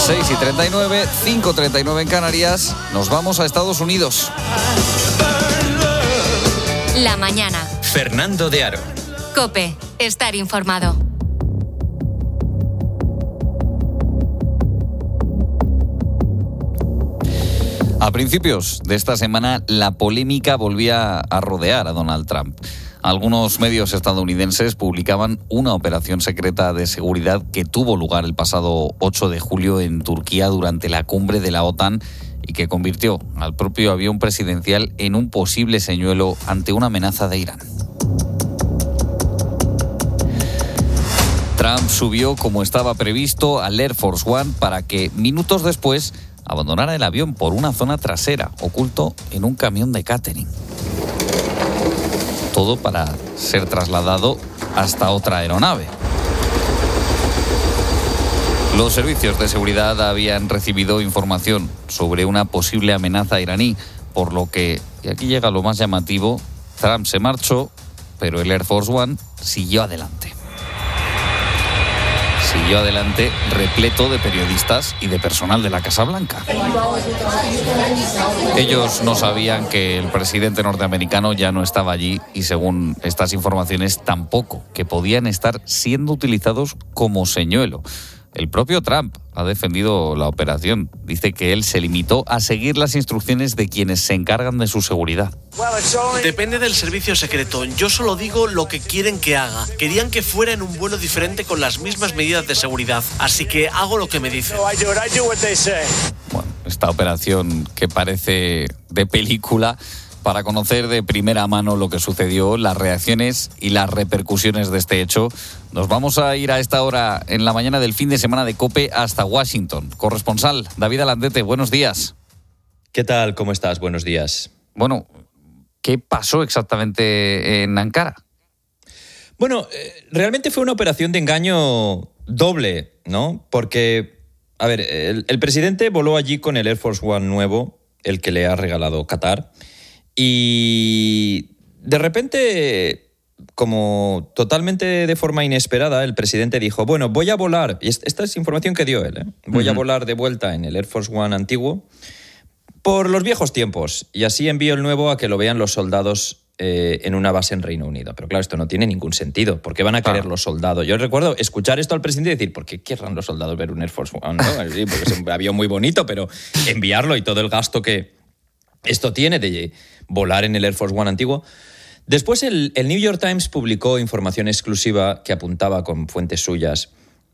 6:39, 5:39 en Canarias. Nos vamos a Estados Unidos. La mañana. Fernando de Aro. COPE. Estar informado. A principios de esta semana, la polémica volvía a rodear a Donald Trump. Algunos medios estadounidenses publicaban una operación secreta de seguridad que tuvo lugar el pasado 8 de julio en Turquía durante la cumbre de la OTAN y que convirtió al propio avión presidencial en un posible señuelo ante una amenaza de Irán. Trump subió, como estaba previsto, al Air Force One para que minutos después abandonara el avión por una zona trasera, oculto en un camión de catering. Todo para ser trasladado hasta otra aeronave. Los servicios de seguridad habían recibido información sobre una posible amenaza iraní, por lo que, y aquí llega lo más llamativo, Trump se marchó, pero el Air Force One siguió adelante. Siguió adelante repleto de periodistas y de personal de la Casa Blanca. Ellos no sabían que el presidente norteamericano ya no estaba allí y, según estas informaciones, tampoco que podían estar siendo utilizados como señuelo. El propio Trump ha defendido la operación. Dice que él se limitó a seguir las instrucciones de quienes se encargan de su seguridad. Depende del servicio secreto. Yo solo digo lo que quieren que haga. Querían que fuera en un vuelo diferente con las mismas medidas de seguridad. Así que hago lo que me dicen. Bueno, esta operación que parece de película, para conocer de primera mano lo que sucedió, las reacciones y las repercusiones de este hecho, nos vamos a ir a esta hora en la mañana del fin de semana de COPE hasta Washington. Corresponsal David Alandete, buenos días. ¿Qué tal? ¿Cómo estás? Buenos días. Bueno, ¿qué pasó exactamente en Ankara? Bueno, realmente fue una operación de engaño doble, ¿no? Porque, a ver, el presidente voló allí con el Air Force One nuevo, el que le ha regalado Qatar, y de repente, como totalmente de forma inesperada, el presidente dijo, bueno, voy a volar, y esta es información que dio él, voy a volar de vuelta en el Air Force One antiguo por los viejos tiempos, y así envío el nuevo a que lo vean los soldados en una base en Reino Unido. Pero claro, esto no tiene ningún sentido. ¿Por qué van a querer los soldados? Yo recuerdo escuchar esto al presidente y decir, ¿por qué querrán los soldados ver un Air Force One? ¿No? Sí, porque es un avión muy bonito, pero enviarlo y todo el gasto que esto tiene de volar en el Air Force One antiguo. Después el New York Times publicó información exclusiva que apuntaba con fuentes suyas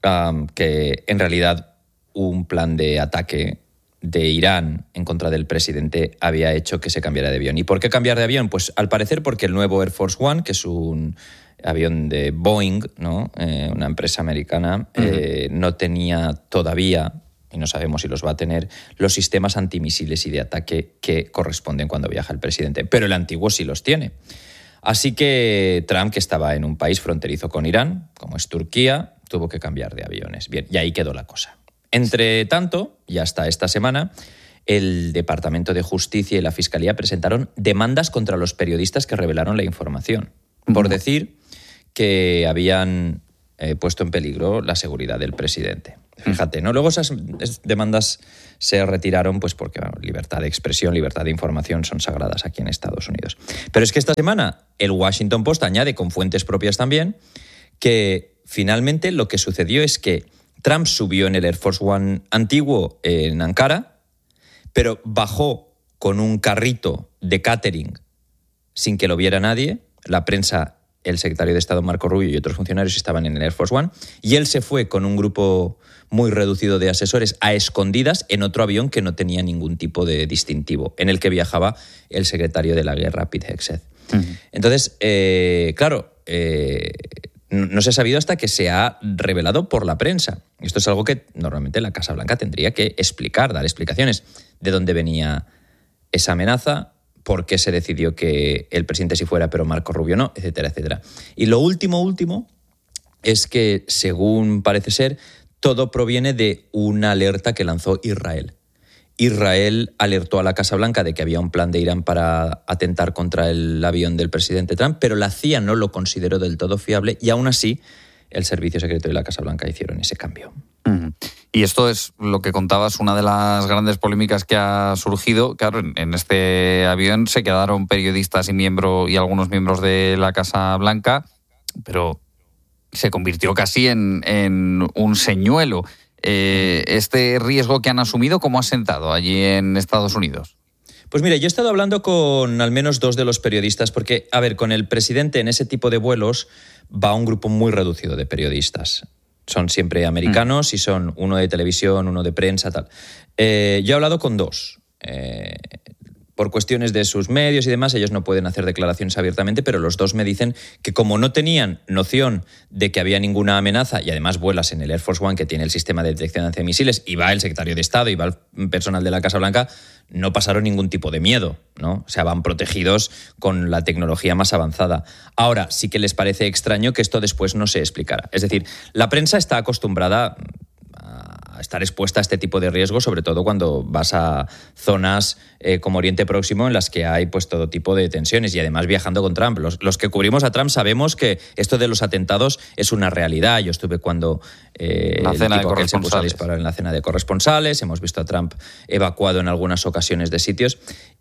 que en realidad un plan de ataque de Irán en contra del presidente había hecho que se cambiara de avión. ¿Y por qué cambiar de avión? Pues al parecer porque el nuevo Air Force One, que es un avión de Boeing, ¿no? Una empresa americana, no tenía todavía, y no sabemos si los va a tener, los sistemas antimisiles y de ataque que corresponden cuando viaja el presidente. Pero el antiguo sí los tiene. Así que Trump, que estaba en un país fronterizo con Irán, como es Turquía, tuvo que cambiar de aviones. Bien, y ahí quedó la cosa. Entre tanto, y hasta esta semana, el Departamento de Justicia y la Fiscalía presentaron demandas contra los periodistas que revelaron la información, por decir que habían puesto en peligro la seguridad del presidente. Fíjate, ¿no? Luego esas demandas se retiraron pues porque libertad de expresión, libertad de información son sagradas aquí en Estados Unidos. Pero es que esta semana el Washington Post añade, con fuentes propias también, que finalmente lo que sucedió es que Trump subió en el Air Force One antiguo en Ankara, pero bajó con un carrito de catering sin que lo viera nadie. La prensa, el secretario de Estado Marco Rubio y otros funcionarios estaban en el Air Force One, y él se fue con un grupo muy reducido de asesores a escondidas en otro avión que no tenía ningún tipo de distintivo, en el que viajaba el secretario de la guerra, Pete Hegseth. Entonces, claro, no se ha sabido hasta que se ha revelado por la prensa. Esto es algo que normalmente la Casa Blanca tendría que explicar, dar explicaciones de dónde venía esa amenaza, por qué se decidió que el presidente sí fuera, pero Marco Rubio no, etcétera, etcétera. Y lo último es que, según parece ser, todo proviene de una alerta que lanzó Israel. Israel alertó a la Casa Blanca de que había un plan de Irán para atentar contra el avión del presidente Trump, pero la CIA no lo consideró del todo fiable y aún así el Servicio Secreto y la Casa Blanca hicieron ese cambio. Y esto es lo que contabas, una de las grandes polémicas que ha surgido. Claro, en este avión se quedaron periodistas y algunos miembros de la Casa Blanca, pero se convirtió casi en un señuelo. Este riesgo que han asumido, ¿cómo ha sentado allí en Estados Unidos? Pues mira, yo he estado hablando con al menos 2 de los periodistas, porque, a ver, con el presidente en ese tipo de vuelos va un grupo muy reducido de periodistas. Son siempre americanos y son uno de televisión, uno de prensa, tal. Yo he hablado con 2. Por cuestiones de sus medios y demás, ellos no pueden hacer declaraciones abiertamente, pero los 2 me dicen que como no tenían noción de que había ninguna amenaza, y además vuelas en el Air Force One, que tiene el sistema de detección de antimisiles, y va el secretario de Estado, y va el personal de la Casa Blanca, no pasaron ningún tipo de miedo, ¿no? O sea, van protegidos con la tecnología más avanzada. Ahora, sí que les parece extraño que esto después no se explicara. Es decir, la prensa está acostumbrada a estar expuesta a este tipo de riesgos, sobre todo cuando vas a zonas como Oriente Próximo en las que hay pues todo tipo de tensiones, y además viajando con Trump. Los que cubrimos a Trump sabemos que esto de los atentados es una realidad. Yo estuve cuando la cena de corresponsales. Se puso a disparar en la cena de corresponsales, hemos visto a Trump evacuado en algunas ocasiones de sitios,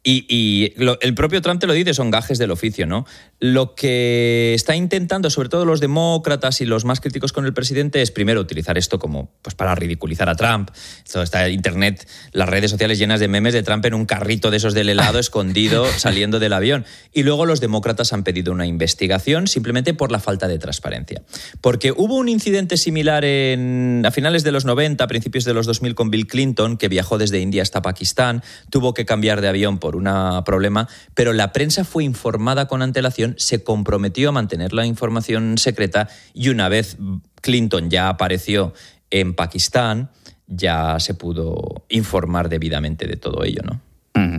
y el propio Trump te lo dice, son gajes del oficio, ¿no? Lo que está intentando, sobre todo los demócratas y los más críticos con el presidente, es primero utilizar esto como pues para ridiculizar a Trump. Todo está Internet, las redes sociales llenas de memes de Trump en un carrito de esos del helado escondido saliendo del avión. Y luego los demócratas han pedido una investigación simplemente por la falta de transparencia. Porque hubo un incidente similar a finales de los 90, principios de los 2000 con Bill Clinton, que viajó desde India hasta Pakistán, tuvo que cambiar de avión por un problema, pero la prensa fue informada con antelación, se comprometió a mantener la información secreta, y una vez Clinton ya apareció en Pakistán, ya se pudo informar debidamente de todo ello, ¿no?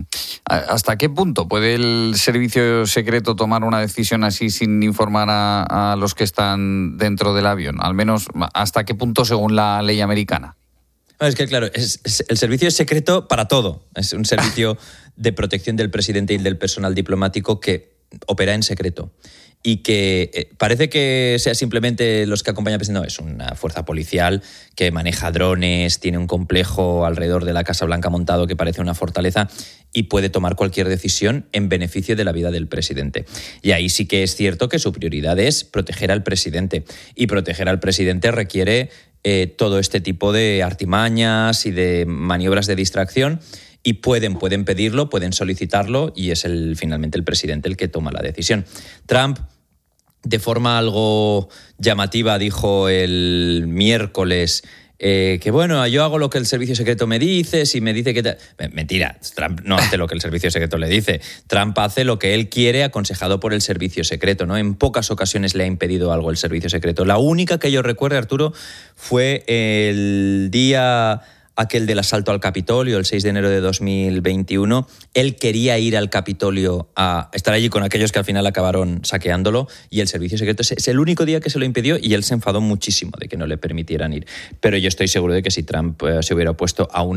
¿Hasta qué punto puede el servicio secreto tomar una decisión así sin informar a los que están dentro del avión? Al menos, ¿hasta qué punto según la ley americana? Es que, claro, el servicio es secreto para todo. Es un servicio de protección del presidente y del personal diplomático que opera en secreto. Y que parece que sea simplemente los que acompañan al presidente. No, es una fuerza policial que maneja drones, tiene un complejo alrededor de la Casa Blanca montado que parece una fortaleza, y puede tomar cualquier decisión en beneficio de la vida del presidente. Y ahí sí que es cierto que su prioridad es proteger al presidente. Y proteger al presidente requiere todo este tipo de artimañas y de maniobras de distracción. Y pueden pedirlo, pueden solicitarlo, y es finalmente el presidente el que toma la decisión. Trump, de forma algo llamativa, dijo el miércoles que bueno, yo hago lo que el servicio secreto me dice, si me dice que... Mentira, Trump no hace lo que el servicio secreto le dice. Trump hace lo que él quiere, aconsejado por el servicio secreto, ¿no? En pocas ocasiones le ha impedido algo el servicio secreto. La única que yo recuerde, Arturo, fue el día aquel del asalto al Capitolio, el 6 de enero de 2021. Él quería ir al Capitolio a estar allí con aquellos que al final acabaron saqueándolo, y el servicio secreto es el único día que se lo impidió, y él se enfadó muchísimo de que no le permitieran ir. Pero yo estoy seguro de que si Trump se hubiera opuesto a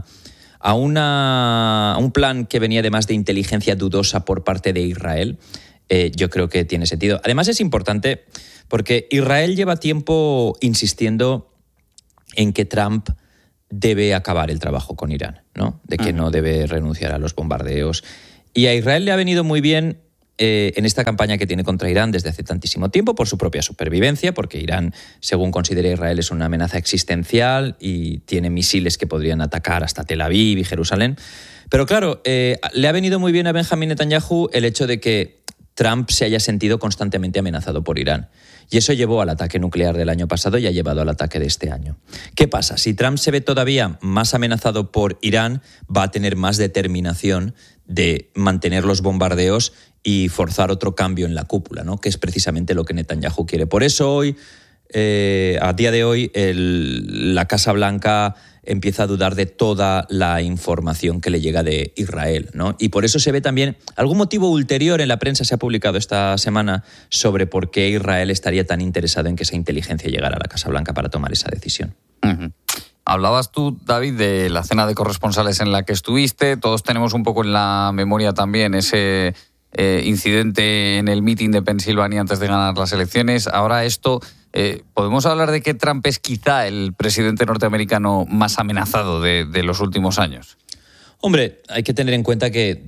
un plan que venía además de inteligencia dudosa por parte de Israel, yo creo que tiene sentido. Además es importante porque Israel lleva tiempo insistiendo en que Trump debe acabar el trabajo con Irán, ¿no? De que no debe renunciar a los bombardeos. Y a Israel le ha venido muy bien en esta campaña que tiene contra Irán desde hace tantísimo tiempo, por su propia supervivencia, porque Irán, según considera Israel, es una amenaza existencial y tiene misiles que podrían atacar hasta Tel Aviv y Jerusalén. Pero claro, le ha venido muy bien a Benjamín Netanyahu el hecho de que Trump se haya sentido constantemente amenazado por Irán. Y eso llevó al ataque nuclear del año pasado y ha llevado al ataque de este año. ¿Qué pasa? Si Trump se ve todavía más amenazado por Irán, va a tener más determinación de mantener los bombardeos y forzar otro cambio en la cúpula, ¿no? Que es precisamente lo que Netanyahu quiere. Por eso hoy, a día de hoy, la Casa Blanca empieza a dudar de toda la información que le llega de Israel, ¿no? Y por eso se ve también algún motivo ulterior en la prensa, se ha publicado esta semana, sobre por qué Israel estaría tan interesado en que esa inteligencia llegara a la Casa Blanca para tomar esa decisión. Uh-huh. Hablabas tú, David, de la cena de corresponsales en la que estuviste. Todos tenemos un poco en la memoria también ese incidente en el meeting de Pensilvania antes de ganar las elecciones. Ahora esto ¿podemos hablar de que Trump es quizá el presidente norteamericano más amenazado de los últimos años? Hombre, hay que tener en cuenta que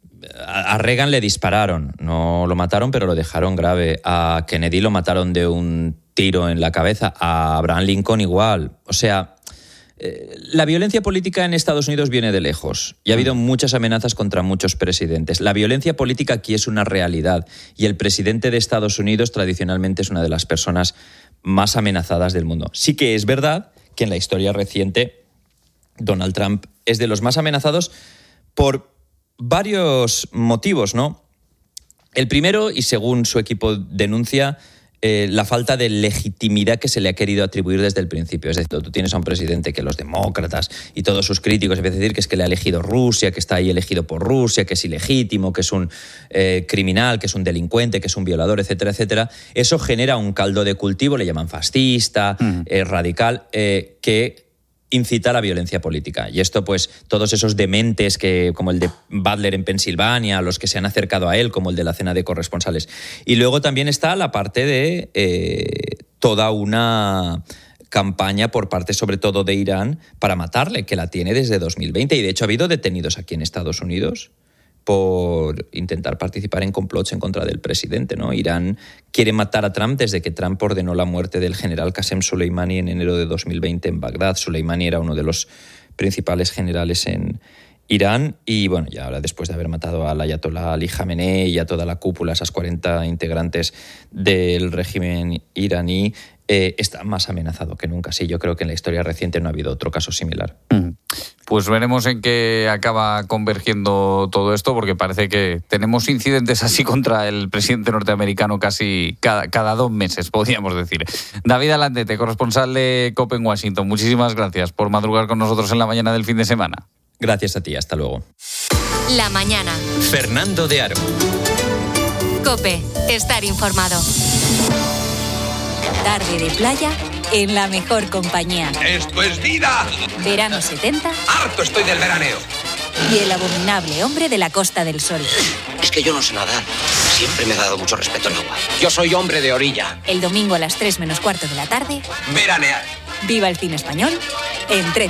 a Reagan le dispararon, no lo mataron, pero lo dejaron grave. A Kennedy lo mataron de un tiro en la cabeza, a Abraham Lincoln igual. O sea, la violencia política en Estados Unidos viene de lejos y ha habido muchas amenazas contra muchos presidentes. La violencia política aquí es una realidad y el presidente de Estados Unidos tradicionalmente es una de las personas más amenazadas del mundo. Sí que es verdad que en la historia reciente Donald Trump es de los más amenazados por varios motivos, ¿no? El primero, y según su equipo denuncia, la falta de legitimidad que se le ha querido atribuir desde el principio. Es decir, tú tienes a un presidente que los demócratas y todos sus críticos empiezan a decir que es que le ha elegido Rusia, que está ahí elegido por Rusia, que es ilegítimo, que es un criminal, que es un delincuente, que es un violador, etcétera, etcétera. Eso genera un caldo de cultivo, le llaman fascista, radical, que incita a la violencia política. Y esto, pues, todos esos dementes como el de Butler en Pensilvania, los que se han acercado a él, como el de la cena de corresponsales. Y luego también está la parte de toda una campaña por parte, sobre todo, de Irán para matarle, que la tiene desde 2020. Y, de hecho, ha habido detenidos aquí en Estados Unidos por intentar participar en complots en contra del presidente, ¿no? Irán quiere matar a Trump desde que Trump ordenó la muerte del general Qasem Soleimani en enero de 2020 en Bagdad. Soleimani era uno de los principales generales en Irán y, bueno, ya ahora después de haber matado al ayatolá Ali Khamenei y a toda la cúpula, esas 40 integrantes del régimen iraní, está más amenazado que nunca. Sí, yo creo que en la historia reciente no ha habido otro caso similar. Pues veremos en qué acaba convergiendo todo esto, porque parece que tenemos incidentes así contra el presidente norteamericano casi cada 2 meses, podríamos decir. David Alandete, corresponsal de COPE en Washington, muchísimas gracias por madrugar con nosotros en la mañana del fin de semana. Gracias a ti, hasta luego. La mañana. Fernando de Aro. COPE, estar informado. Tarde de playa en la mejor compañía. ¡Esto es vida! Verano 70. ¡Harto estoy del veraneo! Y el abominable hombre de la Costa del Sol. Es que yo no sé nadar. Siempre me ha dado mucho respeto el agua. Yo soy hombre de orilla. El domingo a las 3 menos cuarto de la tarde. Veranear. Viva el cine español en 13.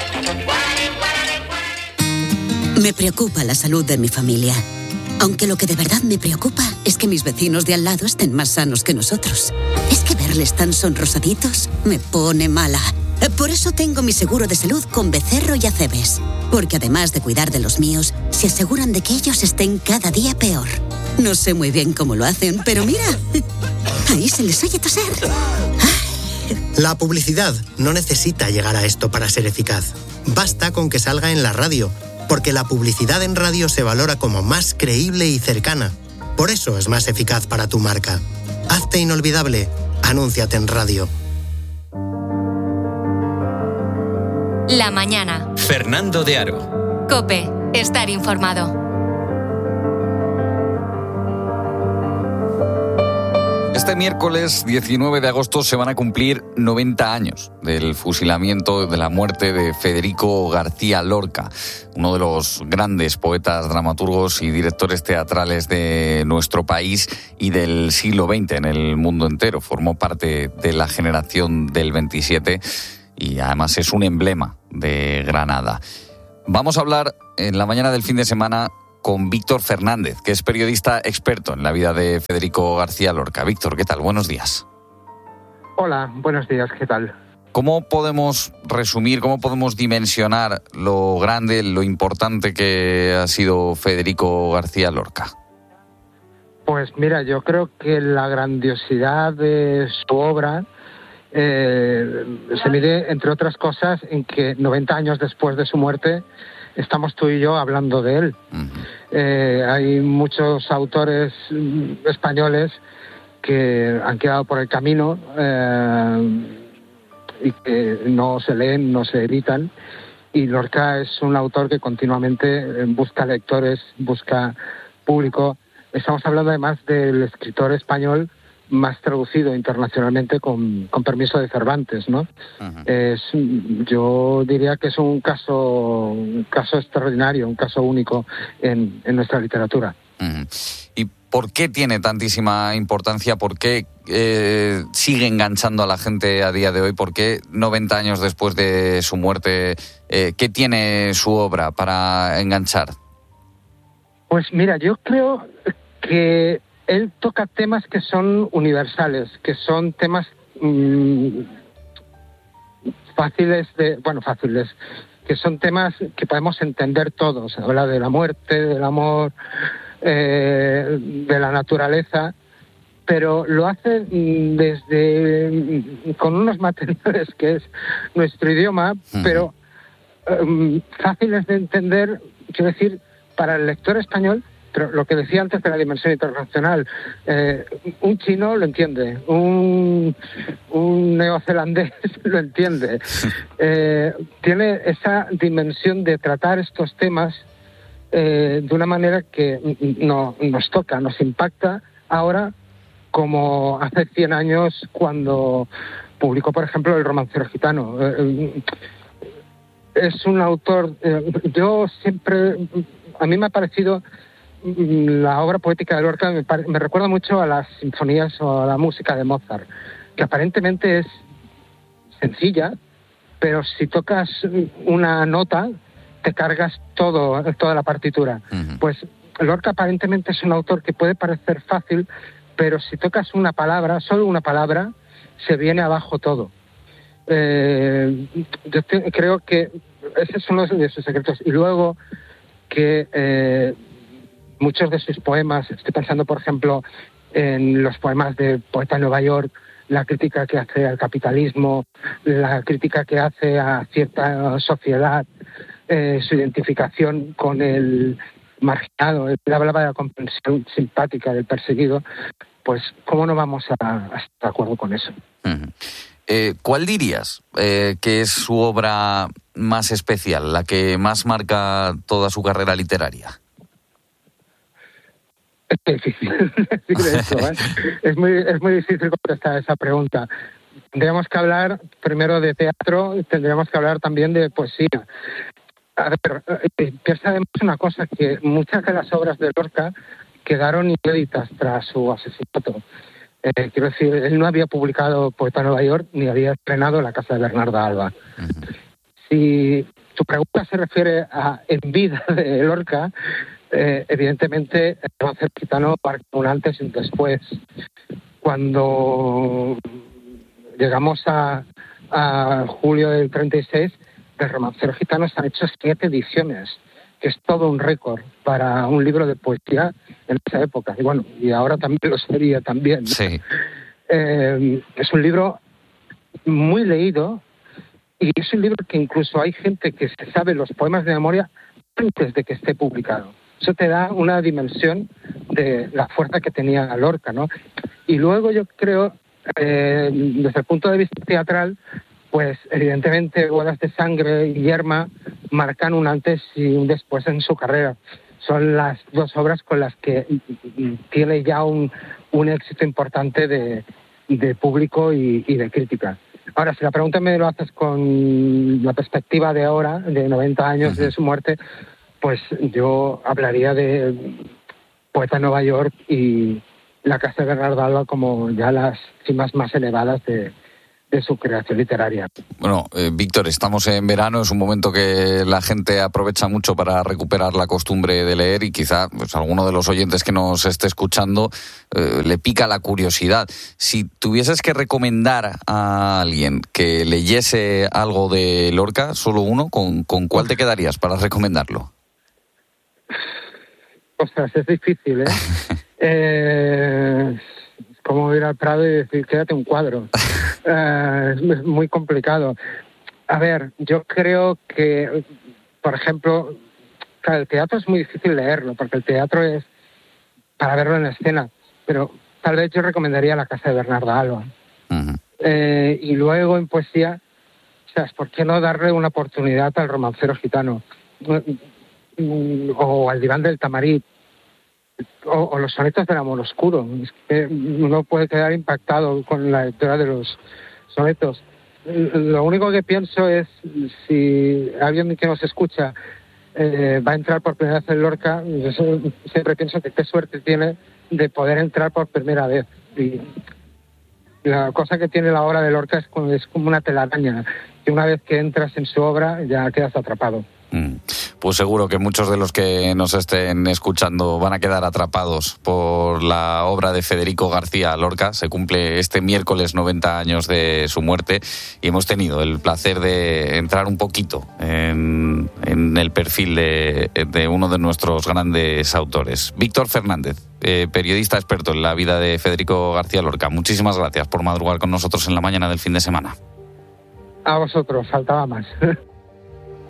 Me preocupa la salud de mi familia. Aunque lo que de verdad me preocupa es que mis vecinos de al lado estén más sanos que nosotros. Es que verles tan sonrosaditos me pone mala. Por eso tengo mi seguro de salud con Becerro y Acebes. Porque además de cuidar de los míos, se aseguran de que ellos estén cada día peor. No sé muy bien cómo lo hacen, pero mira, ahí se les oye toser. La publicidad no necesita llegar a esto para ser eficaz. Basta con que salga en la radio, porque la publicidad en radio se valora como más creíble y cercana. Por eso es más eficaz para tu marca. Hazte inolvidable. Anúnciate en radio. La mañana. Fernando de Aro. COPE, estar informado. Este miércoles 19 de agosto se van a cumplir 90 años del fusilamiento, de la muerte de Federico García Lorca, uno de los grandes poetas, dramaturgos y directores teatrales de nuestro país y del siglo XX en el mundo entero. Formó parte de la generación del 27 y además es un emblema de Granada. Vamos a hablar en la mañana del fin de semana con Víctor Fernández, que es periodista experto en la vida de Federico García Lorca. Víctor, ¿qué tal? Buenos días. Hola, buenos días, ¿qué tal? ¿Cómo podemos resumir, cómo podemos dimensionar lo grande, lo importante que ha sido Federico García Lorca? Pues mira, yo creo que la grandiosidad de su obra se mide, entre otras cosas, en que 90 años después de su muerte estamos tú y yo hablando de él. Hay muchos autores españoles que han quedado por el camino y que no se leen, no se editan. Y Lorca es un autor que continuamente busca lectores, busca público. Estamos hablando además del escritor español más traducido internacionalmente con permiso de Cervantes, ¿no? Yo diría que es un caso extraordinario, un caso único en nuestra literatura. ¿Y ¿Por qué tiene tantísima importancia? ¿Por qué sigue enganchando a la gente a día de hoy? ¿Por qué 90 años después de su muerte, qué tiene su obra para enganchar? Pues mira, yo creo que él toca temas que son universales, que son temas fáciles, que son temas que podemos entender todos. Habla de la muerte, del amor, de la naturaleza, pero lo hace con unos materiales que es nuestro idioma, pero fáciles de entender, quiero decir, para el lector español. Pero lo que decía antes de la dimensión internacional, un chino lo entiende, un neozelandés lo entiende. Tiene esa dimensión de tratar estos temas de una manera que nos toca, nos impacta ahora, como hace 100 años cuando publicó, por ejemplo, El romancero gitano. Es un autor, a mí me ha parecido la obra poética de Lorca, me recuerda mucho a las sinfonías o a la música de Mozart, que aparentemente es sencilla, pero si tocas una nota te cargas toda la partitura. Uh-huh. Pues Lorca aparentemente es un autor que puede parecer fácil, pero si tocas una palabra, solo una palabra, se viene abajo todo. Yo creo que ese es uno de sus secretos. Y luego que muchos de sus poemas, estoy pensando por ejemplo en los poemas de Poeta de Nueva York, la crítica que hace al capitalismo, la crítica que hace a cierta sociedad, su identificación con el marginado, él hablaba de la comprensión simpática del perseguido, pues ¿cómo no vamos a estar de acuerdo con eso? Uh-huh. ¿Cuál dirías que es su obra más especial, la que más marca toda su carrera literaria? Es difícil decir eso, ¿eh? Es muy difícil contestar esa pregunta. Tendríamos que hablar primero de teatro, tendríamos que hablar también de poesía. A ver, piensa además una cosa, que muchas de las obras de Lorca quedaron inéditas tras su asesinato. Quiero decir, él no había publicado Poeta de Nueva York ni había estrenado La casa de Bernarda Alba. Uh-huh. Si tu pregunta se refiere a En vida de Lorca, evidentemente El romancero gitano marca un antes y un después. Cuando llegamos a julio del 36, del romancero gitano se han hecho 7 ediciones, que es todo un récord para un libro de poesía en esa época. Y bueno, y ahora también lo sería también. Sí. Es un libro muy leído y es un libro que incluso hay gente que se sabe los poemas de memoria antes de que esté publicado. Eso te da una dimensión de la fuerza que tenía Lorca, ¿no? Y luego yo creo, desde el punto de vista teatral, pues evidentemente Bodas de sangre y Yerma marcan un antes y un después en su carrera. Son las 2 obras con las que tiene ya un éxito importante de público y de crítica. Ahora, si la pregunta me lo haces con la perspectiva de ahora, de 90 años uh-huh. de su muerte, pues yo hablaría de Poeta de Nueva York y La casa de Bernarda Alba como ya las cimas más elevadas de su creación literaria. Bueno, Víctor, estamos en verano, es un momento que la gente aprovecha mucho para recuperar la costumbre de leer y quizá pues, alguno de los oyentes que nos esté escuchando le pica la curiosidad. Si tuvieses que recomendar a alguien que leyese algo de Lorca, solo uno, ¿con cuál te quedarías para recomendarlo? Ostras, es difícil, ¿eh? Es como ir al Prado y decir, quédate un cuadro. Es muy complicado. A ver, yo creo que, por ejemplo, claro, el teatro es muy difícil leerlo, porque el teatro es para verlo en la escena, pero tal vez yo recomendaría La casa de Bernarda Alba. Uh-huh. Y luego en poesía, ¿sabes? ¿Por qué no darle una oportunidad al romancero gitano? O al diván del Tamarit, o los sonetos del amor oscuro. Es que uno puede quedar impactado con la lectura de los sonetos. Lo único que pienso es, si alguien que nos escucha va a entrar por primera vez en Lorca, yo siempre pienso que qué suerte tiene de poder entrar por primera vez. Y la cosa que tiene la obra de Lorca es como una telaraña, que una vez que entras en su obra ya quedas atrapado. Pues seguro que muchos de los que nos estén escuchando van a quedar atrapados por la obra de Federico García Lorca. Se cumple este miércoles 90 años de su muerte y hemos tenido el placer de entrar un poquito en el perfil de uno de nuestros grandes autores. Víctor Fernández, periodista experto en la vida de Federico García Lorca. Muchísimas gracias por madrugar con nosotros en la mañana del fin de semana. A vosotros, faltaba más.